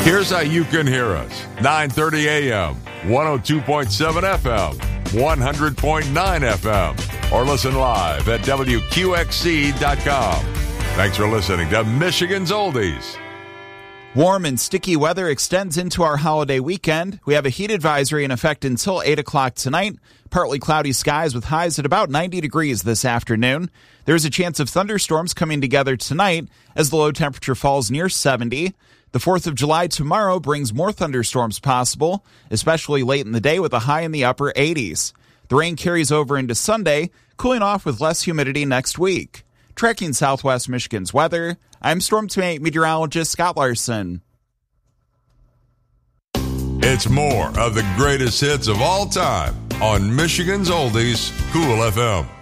Here's how you can hear us. 9:30 a.m., 102.7 FM, 100.9 FM, or listen live at WQXC.com. Thanks for listening to Michigan's Oldies. Warm and sticky weather extends into our holiday weekend. We have a heat advisory in effect until 8 o'clock tonight. Partly cloudy skies with highs at about 90 degrees this afternoon. There's a chance of thunderstorms coming together tonight as the low temperature falls near 70. The 4th of July tomorrow brings more thunderstorms possible, especially late in the day with a high in the upper 80s. The rain carries over into Sunday, cooling off with less humidity next week. Tracking Southwest Michigan's weather, I'm Storm Team meteorologist Scott Larson. It's more of the greatest hits of all time on Michigan's Oldies, Cool FM.